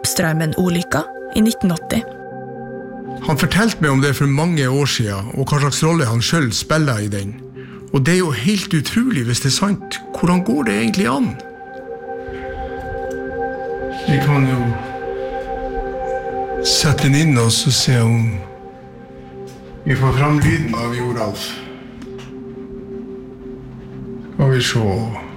Nappstraumen-ulykka i 1980. Han fortalte meg om det for mange år siden, og hva slags rolle han selv spiller i den. Og det jo helt utrolig hvis det sant. Hvordan går det egentlig an? Vi kan jo sette den inn og så se om vi får fram lyden av Joralf. Skal vi se.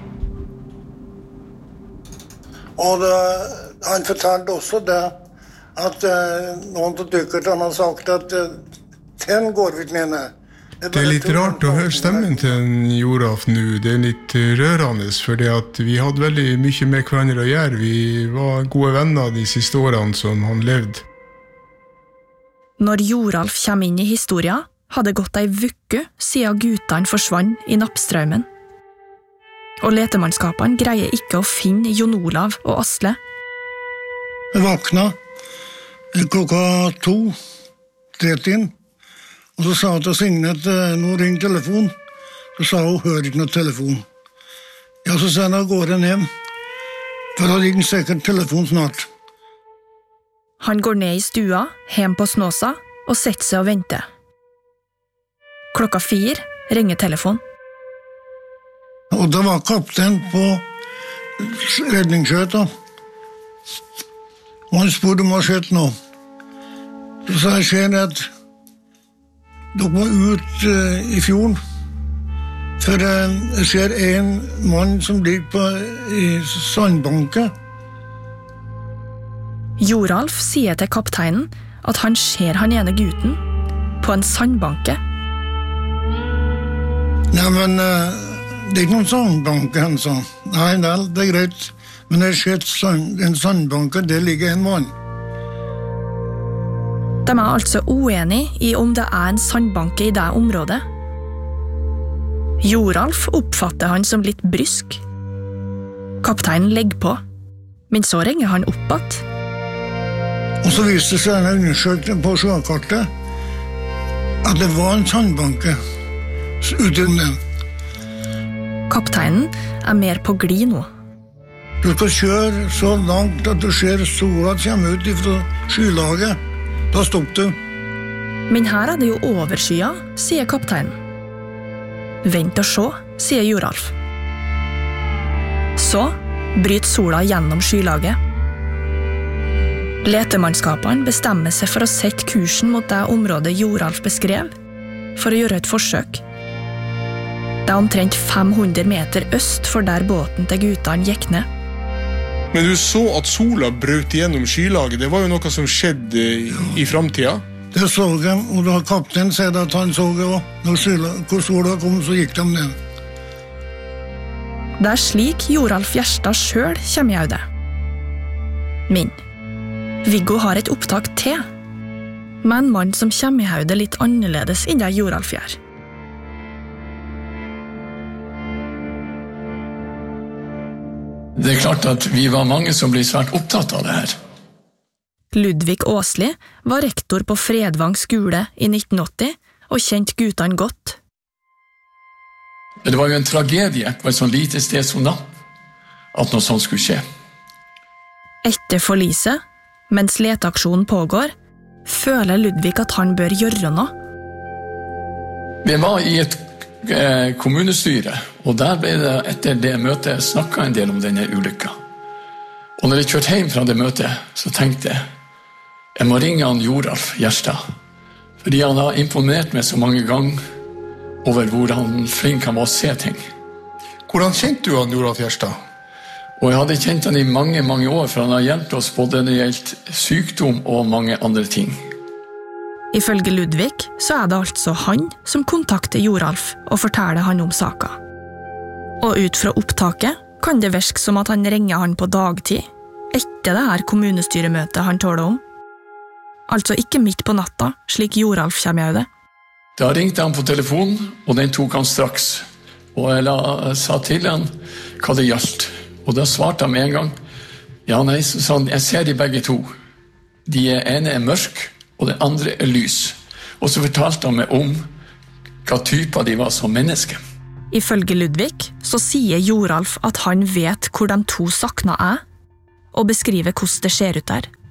Og han fortalte også det at noen av dykkerne har sagt at den går vi ikke ned. Det litt rart å høre stemmen til Joralf nå. Det litt rørende, fordi at vi hadde veldig mye med hverandre å gjøre. Vi var gode venner de siste årene som han levde. Når Joralf kommer inn i historien, hadde gått ei uke siden guttene forsvant i Nappstraumen. Og letemannskapene greier ikke å finne Jon Olav og Asle. Jeg vakna klokka 2:30, og så sa jeg til Signe at nå ringer telefon. Så sa hun, hører ikke noe telefon. Ja, så sa jeg, da går jeg hjem. For da ringer sikkert telefon snart. Han går ned i stua, hjem på Snåsa, og setter seg og venter. Klokka 4 ringer telefon. Og det var kaptein på redningsskøyta. Og han spurte om hva skjedd nå. Så sa jeg, skjer at dere må ut i fjorden. For jeg ser en mann som ligger i sandbanken. Joralf sier til kapteinen at han ser han ene gutten på en sandbanke. Nei, men det er ikke noen sandbanke, han sa. Nei, det er greit. Men jeg ser en sandbanke, det ligger en mann. De er altså uenige i om det er en sandbanke i det området. Joralf oppfatter han som litt brysk. Kapteinen legger på, men så ringer han opp igjen. Og så viste det seg en undersøkelse på sjøkartet at det var en sandbanke ute i den. Kapteinen er mer på glid nå. Du skal kjøre så langt at du ser sola komme ut fra skylaget. Da stopp du. Men her er det jo overskya, sier kapteinen. Vent og se, sier Joralf. Så bryter sola gjennom skylaget. Letemannskapene bestemmer seg for å sette kursen mot det området Joralf beskrev, for å gjøre et forsøk. Det er omtrent 500 meter øst for der båten til guttene gikk ned. Men du så at sola brøt gjennom skylaget. Det var jo noe som skjedde i fremtiden. Det så jeg, og da kapteinen sier at han så det også. Når sola kom, så gikk de ned. Det er slik Joralf Gjerstad selv kommer i audet. Men Viggo har et opptak til, med en mann som kommer i audet litt annerledes enn det Joralf gjør. Det er klart at vi var mange som ble svært opptatt av det her. Ludvig Åsli var rektor på Fredvang skole i 1980 og kjente guttene godt. Men det var jo en tragedie på et sånt lite sted som Napp at noe sånt skulle skje. Etter forliset, mens leteaksjonen pågår, føler Ludvig at han bør gjøre noe. Vi var i et kommunestyre, og der ble det etter det møtet snakket en del om denne ulykka. Og når jeg kjørte hjem fra det møtet, så tenkte jeg må ringe han Joralf Gjerstad, fordi han har imponert meg så mange ganger over hvor han flink han var å se ting. Hvordan kjente du han Joralf Gjerstad? Og jeg hadde kjent han i mange, mange år, for han har hjulpet oss både når det gjelder sykdom og mange andre ting. Ifølge Ludvig så er det altså han som kontakter Joralf og forteller han om saka. Og ut fra opptaket kan det virke som at han ringer han på dagtid, etter det her kommunestyremøtet han taler om. Altså ikke midt på natta, slik Joralf kommer i det. Da ringte han på telefonen, og den tok han straks. Og jeg sa til han hva det gjaldt. Og da svarte han med en gang, ja nei, så sa han, jeg ser de begge to. De ene er mørk, og den andre er lys. Og så fortalte han meg om hva typer de var som menneske. Ifølge Ludvig så sier Joralf at han vet hvor de to sakna er, og beskriver hvordan det ser ut der.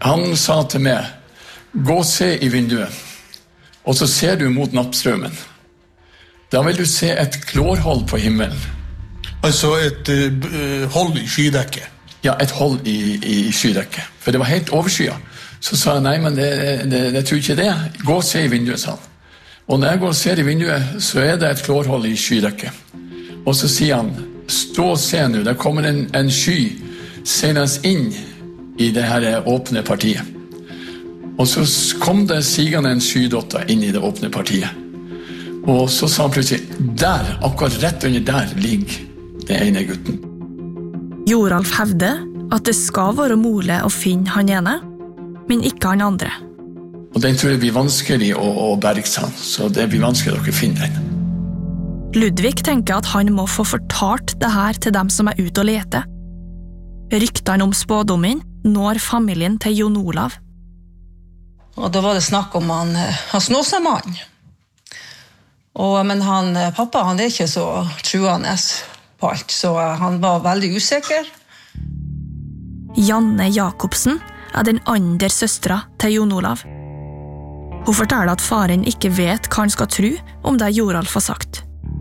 Han sa til meg, gå og se i vinduet, og så ser du mot nattstrømmen. Da vil du se et klårhold på himmelen. Altså et hold i skydekket? Ja, et hold i skydekket. For det var helt overskyet. Så sa jeg, nei, men det tror ikke det. Gå og se i vinduet, sa han. Og når jeg går og ser i vinduet, så det et klårhold i skydekket. Og så sier han, stå og se nå, det kommer en sky senest inn i det her åpne partiet. Og så kom det sigende en skydotter inn i det åpne partiet. Og så sa han plutselig, der, akkurat rett under der, ligger det ene gutten. Joralf hevder at det skal være mulig å finne han ene, men ikke han andre. Og den tror jeg blir vanskelig å berge seg, så det blir vanskelig å finne den. Ludvig tenker at han må få fortalt det her til dem som ute og leter. Ryktene om spådommen når familien til Jon Olav. Og da var det snakk om han Snåsamann. Men pappa han ikke så truende på alt, så han var veldig usikker. Janne Jakobsen den andre søstra til Jon Olav. Hun forteller at faren ikke vet hva han skal tro om det Joralf har sagt.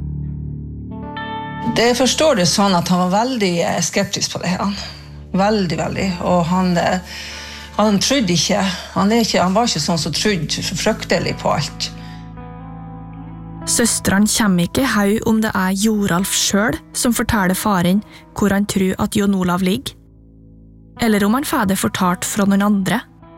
Det forstår det sånn at han var veldig skeptisk på det her. Veldig, veldig. Og han trodde ikke, han var ikke sånn som trodde fryktelig på alt. Søstrene kommer ikke høy om det Joralf selv som forteller faren hvor han tror at Jon Olav ligger, eller om han får det fortalt fra noen andre.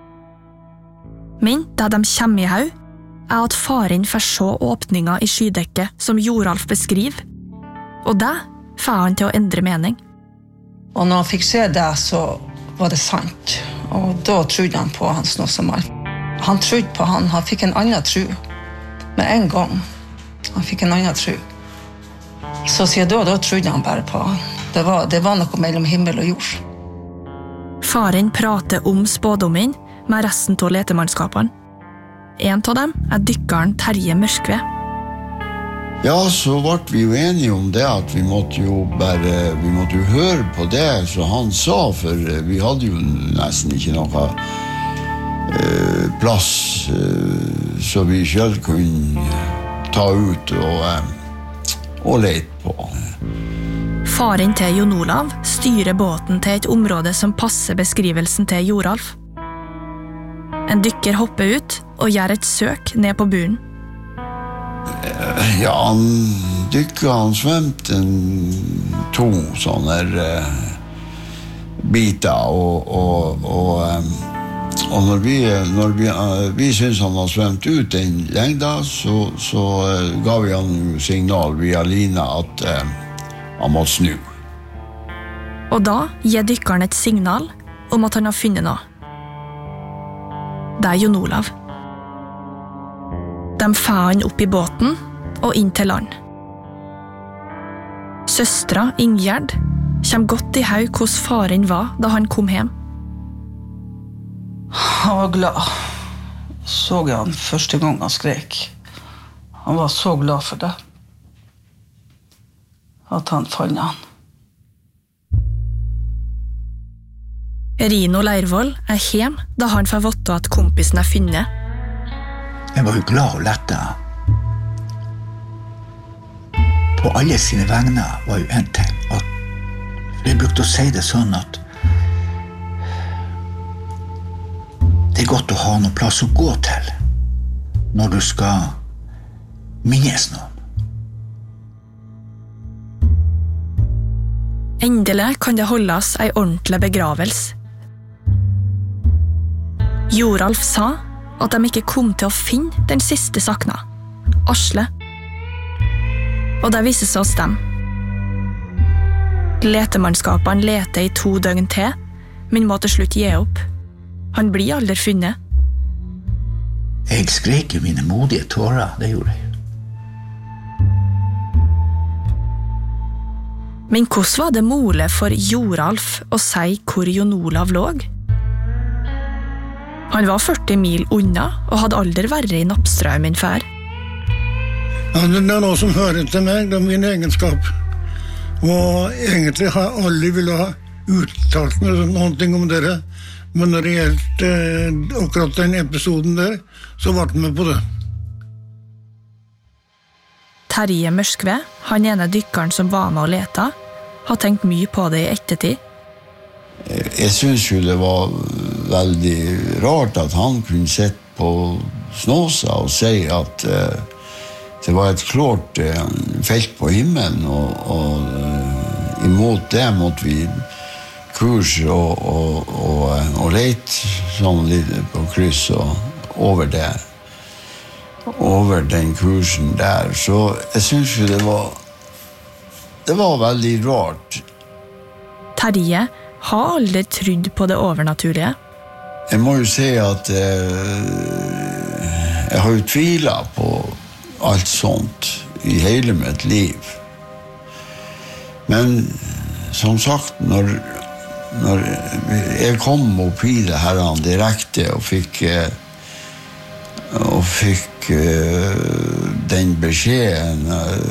Men det de kommer i høy, at faren får se åpninger i skydekket som Joralf beskriver, og det får han til å endre mening. Og når han fikk se det, så var det sant, og da trodde han på hans Snåsamann. Han trodde på han fikk en annen tro, med en gang. Han fikk en annen tro. Så siden da trodde han bare på han. Det var noe mellom himmel og jord. Faren prater om spådommen med resten av letemannskapene. En av dem dykkeren Terje Mørkve. Ja, så ble vi jo enige om det at vi måtte jo høre på det som han sa, for vi hadde jo nesten ikke noe plass så vi selv kunne ta ut og lete på. Faren til Jon Olav styrer båten til et område som passer beskrivelsen til Joralf. En dykker hopper ut og gjør et søk ned på bunnen. Ja, han svømte 2 sånne biter, og når vi synes han har svømt ut den lengda, så ga vi han signal via lina at han måtte snu. Og da gir dykkeren et signal om at han har funnet noe. Det Jon Olav. De får han opp i båten og inn til land. Søstra Ingjerd kommer godt i høy hvordan faren var da han kom hjem. Han var glad. Så jeg han første gang han skrek. Han var så glad for det. At han fant han. Rino Leirvoll hjem da han får vite at kompisen funnet. Jeg var jo glad og letta. På alle sine vegner var jo en ting. For jeg brukte å si det sånn at det godt å ha noen plass å gå til når du skal minnes noen. Endelig kan det holdes en ordentlig begravelse. Joralf sa at de ikke kom til å finne den siste sakna, Asle. Og det viser seg å stemme. Letemannskapene leter i 2 døgn til, men må til slutt gi opp. Han blir aldri funnet. Jeg skrek jo mine modige tårer, det gjorde jeg. Men hvordan var det mulig for Joralf å si hvor Jon Olav lå? Han var 40 mil unna og hadde aldri vært i Nappstraumen før. Ja, det noe som hører til meg, det min egenskap. Og egentlig har alle ville ha uttalt meg noe om dere. Men når det gjeldt akkurat den episoden der, så ble han med på det. Terje Mørskve, han ene dykkeren som var med og leta, har tenkt mye på det i ettertid. Jeg synes jo det var veldig rart at han kunne sett på Snåsa og si at det var et klart felt på himmelen, og imot det måtte vi kurse og lete sånn litt på kryss og over det. Over den kursen der, så jeg synes jo det var veldig rart. Terje har aldri trodd på det overnaturlige. Jeg må jo si at jeg har jo tvilet på alt sånt i hele mitt liv. Men som sagt, når jeg kom opp i det her direkte og fikk den beskjeden,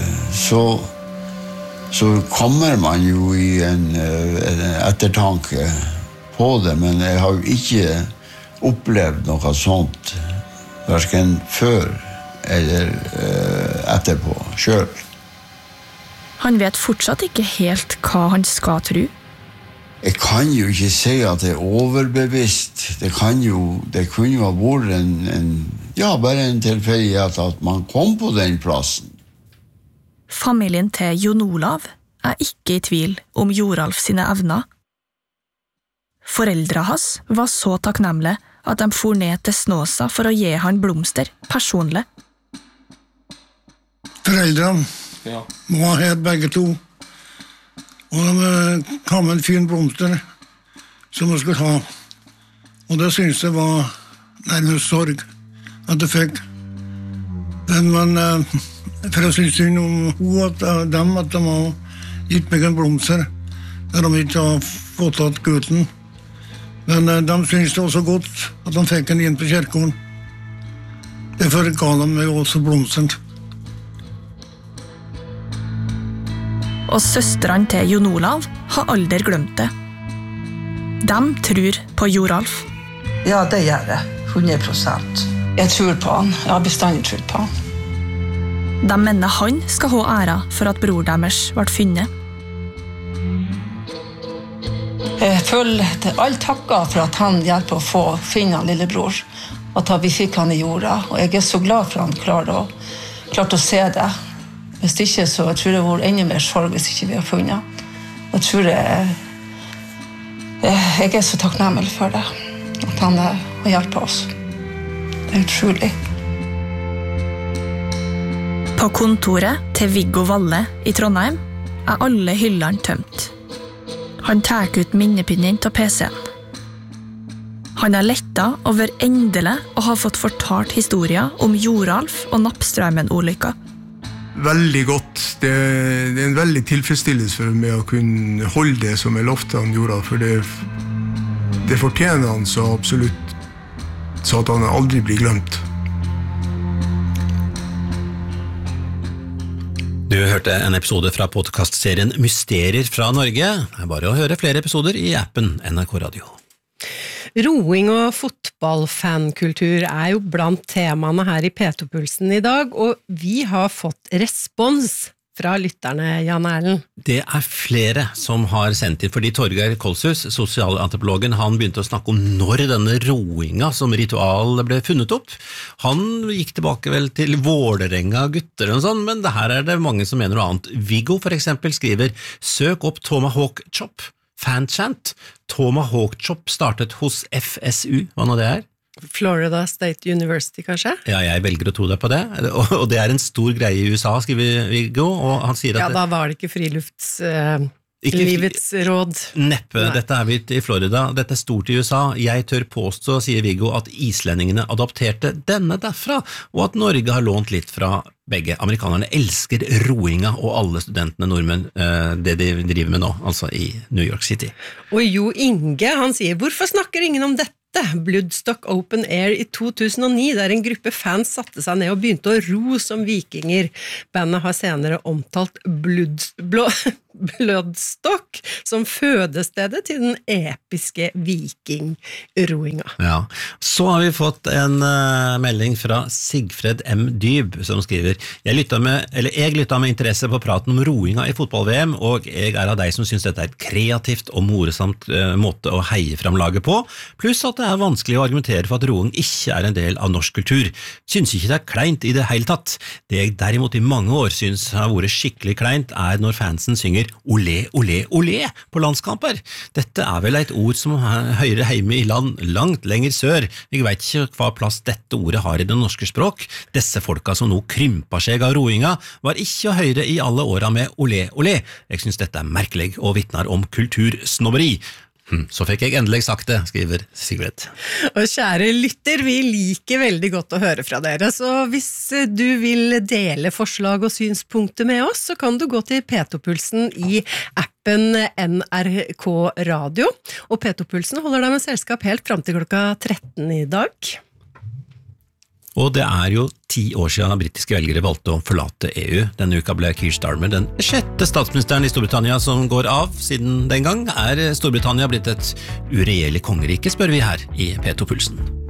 så kommer man jo i en ettertanke på det, men jeg har jo ikke opplevd noe sånt, hverken før eller etterpå selv. Han vet fortsatt ikke helt hva han skal tro. Jeg kan jo ikke si at det overbevisst. Det kunne jo ha vært bare en tilfeldighet at man kom på den plassen. Familien til Jon Olav er ikke i tvil om Joralf sine evner. Foreldre hans var så takknemlige at de for ned til Snåsa for å gi han blomster personlig. Foreldrene var her begge to, og de kom med en fin blomster som de skulle ha. Og det synes jeg var nærmest sorg at jeg fikk. Men for jeg synes synd om at de har gitt meg en blomster der de ikke har fått tatt gutten. Men de synes det var så godt at de fikk en inn på kirken. Derfor ga de meg også blomsteren. Og søstrene til Jon Olav har aldri glemt det. De tror på Joralf. Ja, det gjør jeg. 100%. Jeg tror på han. Jeg har bestandig trodd på han. De mener han skal ha æra for at bror deres ble funnet. Jeg føler det all takka for at han hjelper å finne han lillebror. At vi fikk han i jorda. Og jeg er så glad for han klarte å se det. Hvis ikke, så jeg tror det var enda mer sorg hvis ikke vi har funnet han. Jeg tror jeg er så takknemlig for det. At han har hjulpet oss. Det er utrolig. På kontoret til Viggo Valle i Trondheim er alle hyllene tømt. Han tar ut minnepinnen til PC-en. Han har lettet over endelig å ha fått fortalt historier om Joralf og Nappstraumen-ulykka. Veldig godt. Det er en veldig tilfredsstillelse for meg å kunne holde det som jeg lovte han gjorde, for det fortjener han så absolutt, så at han aldri blir glemt. Du hørte en episode fra podcastserien Mysterier fra Norge. Det er bare å høre flere episoder i appen NRK Radio. Roing og fotballfankultur er jo blant temaene her i P2-pulsen i dag, og vi har fått respons fra lytterne, Jan Erlend. Det er flere som har sendt inn, fordi Torgeir Kolshus, sosialantropologen, han begynte å snakke om når denne roinga som ritual ble funnet opp. Han gikk tilbake vel til Vålerenga gutter og sånn, men det her er det mange som mener noe annet. Viggo for eksempel skriver, søk opp Tomahawk Chop. Fanchant. Tomahawk Chop startet hos FSU, hva nå det er? Florida State University, kanskje? Ja, jeg velger å tro det på det, og det er en stor greie i USA, skriver Viggo, og han sier at... Ja, da var det ikke livets råd. Neppe, dette er vi i Florida, dette er stort i USA. Jeg tør påstå, sier Viggo, at islendingene adopterte denne derfra, og at Norge har lånt litt fra begge. Amerikanerne elsker roinga, og alle studentene nordmenn, det de driver med nå, altså i New York City. Og Jo Inge, han sier, hvorfor snakker ingen om dette? Bloodstock Open Air i 2009, der en gruppe fans satte seg ned og begynte å ro som vikinger. Bandet har senere omtalt Bloodstock som fødestedet til den episke vikingroinga. Ja, så har vi fått en melding fra Sigfred M. Dyb som skriver: Jeg lyttet med interesse på praten om roinga i fotball-VM, og jeg av deg som synes dette et kreativt og moresamt måte å heie fram laget på, pluss at det vanskelig å argumentere for at roing ikke en del av norsk kultur. Synes ikke det kleint i det hele tatt. Det jeg derimot i mange år synes har vært skikkelig kleint når fansen synger olé, olé, olé på landskamper. Dette vel et ord som hører hjemme i land langt lenger sør. Jeg vet ikke hva plass dette ordet har i det norske språk. Disse folka som nå krymper seg av roinga, var ikke å høre i alle åra med olé, olé. Jeg synes dette merkelig og vittnar om kultursnobberi. Så fikk jeg endelig sagt det, skriver Sigrid. Og kjære lytter, vi liker veldig godt å høre fra dere, så hvis du vil dele forslag og synspunkter med oss, så kan du gå til P2-pulsen i appen NRK Radio, og P2-pulsen holder deg med selskap helt frem til klokka 13 i dag. Og det jo 10 år siden britiske velgere valgte å forlate EU. Denne uka ble Keir Starmer den 6. statsministeren i Storbritannia som går av. Siden den gang Storbritannia blitt et uregjerlig kongerike, spør vi her i P2-pulsen.